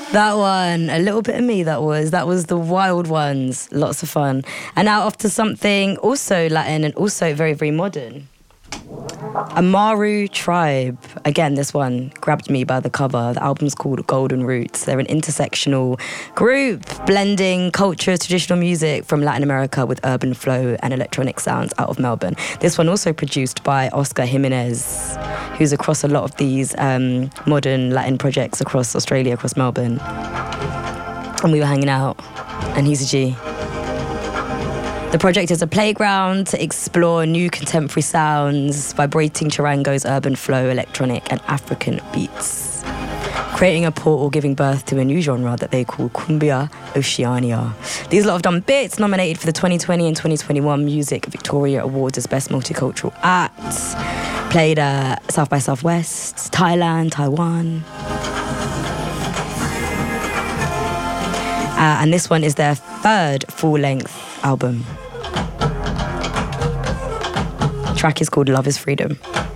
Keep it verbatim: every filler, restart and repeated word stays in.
That one, a little bit of me that was. That was the Wild Ones. Lots of fun. And now off to something also Latin and also very, very modern. Amaru Tribe. Again, this one grabbed me by the cover. The album's called Golden Roots. They're an intersectional group blending culture, traditional music from Latin America with urban flow and electronic sounds out of Melbourne. This one also produced by Oscar Jimenez, who's across a lot of these um, modern Latin projects across Australia, across Melbourne. And we were hanging out, and he's a G. The project is a playground to explore new contemporary sounds, vibrating charangos, urban flow, electronic and African beats, creating a portal giving birth to a new genre that they call Cumbia Oceania. These lot have done bits, nominated for the twenty twenty and twenty twenty-one Music Victoria Awards as Best Multicultural Act, played at South by Southwest, Thailand, Taiwan. Uh, and this one is their third full-length album. The track is called Love is Freedom.